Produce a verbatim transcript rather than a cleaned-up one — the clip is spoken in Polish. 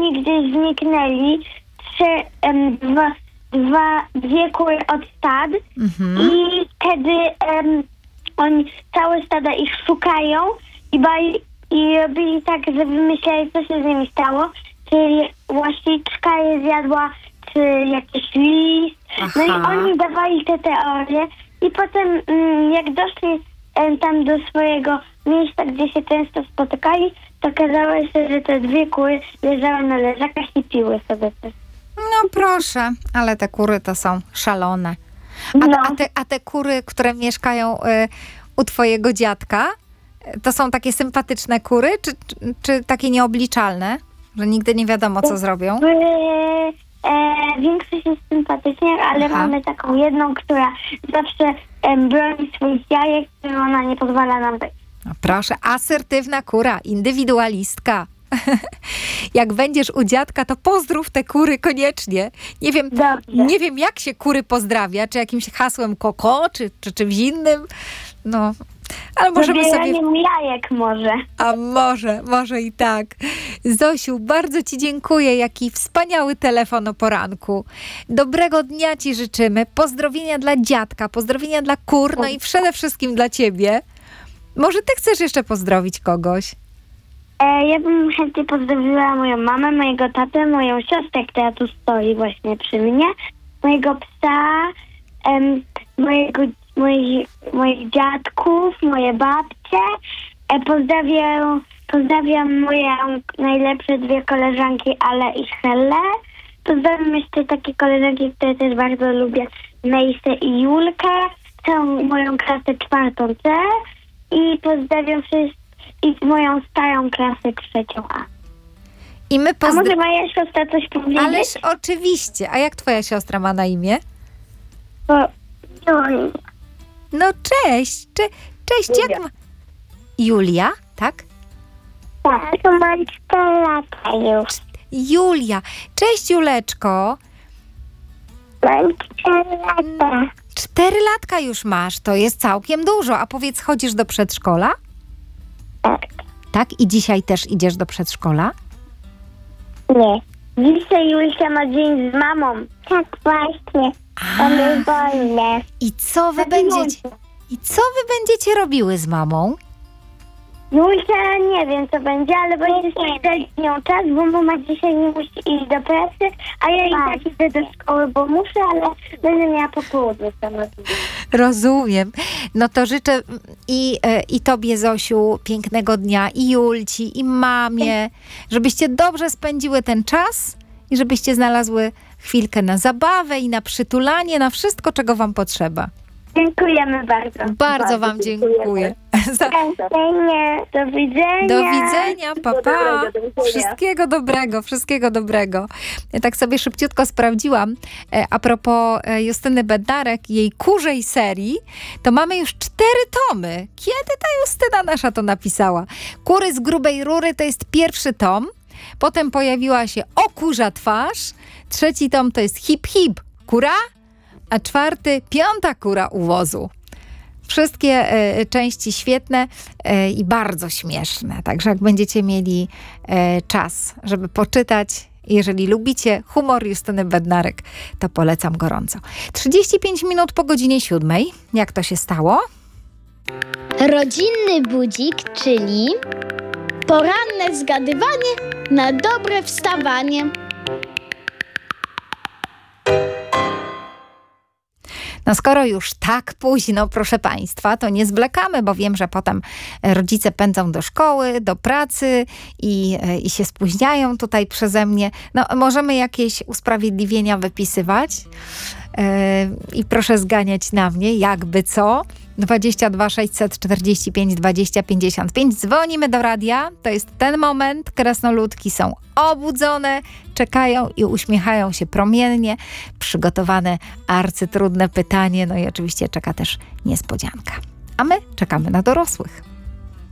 oni gdzieś zniknęli, trzy, em, dwa, dwa, dwie kury od stad Mhm. i kiedy em, oni, całe stada ich szukają i, bali, i robili tak, że wymyśleli, co się z nimi stało, czyli łasiczka je zjadła, czy jakiś list. No i Aha. oni dawali te teorie i potem mm, jak doszli em, tam do swojego miejsca, gdzie się często spotykali, to okazało się, że te dwie kury leżały na leżakach i piły sobie coś. No proszę, ale te kury to są szalone. A, No. a, te, a te kury, które mieszkają y, u twojego dziadka, y, to są takie sympatyczne kury, czy, czy, czy takie nieobliczalne, że nigdy nie wiadomo, co zrobią? W, e, większość jest sympatyczna, ale Aha. mamy taką jedną, która zawsze em, broni swoich jajek, i ona nie pozwala nam wejść. No proszę, asertywna kura, indywidualistka. Jak będziesz u dziadka, to pozdrów te kury koniecznie. Nie wiem, Dobrze. nie wiem jak się kury pozdrawia, czy jakimś hasłem koko, czy, czy czymś innym. No, ale możemy sobie... Zabieraniem jajek może. A może, może i tak. Zosiu, bardzo ci dziękuję. Jaki wspaniały telefon o poranku. Dobrego dnia ci życzymy. Pozdrowienia dla dziadka, pozdrowienia dla kur, no i przede wszystkim dla ciebie. Może ty chcesz jeszcze pozdrowić kogoś? E, ja bym chętnie pozdrowiła moją mamę, mojego tatę, moją siostrę, która tu stoi właśnie przy mnie, mojego psa, em, mojego, moich, moich dziadków, moje babcie. E, pozdrawiam, pozdrawiam moje najlepsze dwie koleżanki, Ale i Helle. Pozdrawiam jeszcze takie koleżanki, które też bardzo lubię, Mejsę i Julkę, całą moją klasę czwartą C i pozdrawiam wszystkich i moją starą klasę trzecią A. I my A pozdra- może moja siostra coś powiedzieć? Ależ oczywiście. A jak twoja siostra ma na imię? Bo... Julia. No cześć. Cze- cześć, Julia. jak ma... Julia, tak? Tak, to mam cztery lata już. Julia. Cześć, Juleczko. Mam cztery lata. Cztery latka już masz. To jest całkiem dużo. A powiedz, chodzisz do przedszkola? Tak. Tak? I dzisiaj też idziesz do przedszkola? Nie. Dzisiaj Julcia ma dzień z mamą. Tak właśnie. Mamy wolne. I co wy będziecie... I co wy będziecie robiły z mamą? Julcia nie wiem co będzie, ale będzie spędzać z nią czas, bo mama dzisiaj nie musi iść do pracy, a ja i tak idę do szkoły, bo muszę, ale będę miała po południu samodzielnie. Rozumiem. No to życzę i, e, i tobie, Zosiu, pięknego dnia, i Julci, i mamie, żebyście dobrze spędziły ten czas i żebyście znalazły chwilkę na zabawę i na przytulanie, na wszystko, czego wam potrzeba. Dziękujemy bardzo. Bardzo wam dziękuję. Za- Dziękuję. Do widzenia. Do widzenia, pa, pa. dobrego, do widzenia. Wszystkiego dobrego, wszystkiego dobrego. Ja tak sobie szybciutko sprawdziłam, e, a propos e, Justyny Bednarek i jej kurzej serii, to mamy już cztery tomy. Kiedy ta Justyna nasza to napisała? Kury z grubej rury to jest pierwszy tom, potem pojawiła się O kurza twarz, trzeci tom to jest Hip hip kura, a czwarty Piąta kura u wozu. Wszystkie e, części świetne e, i bardzo śmieszne. Także jak będziecie mieli e, czas, żeby poczytać, jeżeli lubicie humor Justyny Bednarek, to polecam gorąco. trzydzieści pięć minut po godzinie siódmej. Jak to się stało? Rodzinny budzik, czyli poranne zgadywanie na dobre wstawanie. No skoro już tak późno, proszę Państwa, to nie zwlekamy, bo wiem, że potem rodzice pędzą do szkoły, do pracy i, i się spóźniają tutaj przeze mnie. No możemy jakieś usprawiedliwienia wypisywać yy, i proszę zganiać na mnie, jakby co. dwadzieścia dwa sześćset czterdzieści pięć dwadzieścia pięćdziesiąt pięć. Dzwonimy do radia. To jest ten moment. Krasnoludki są obudzone, czekają i uśmiechają się promiennie. Przygotowane arcytrudne pytanie. No i oczywiście czeka też niespodzianka. A my czekamy na dorosłych.